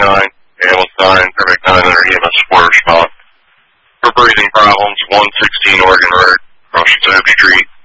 Hamilton, perfect 9 under EMS support response. For breathing problems, 116 Oregon Road, Washington Oak Street.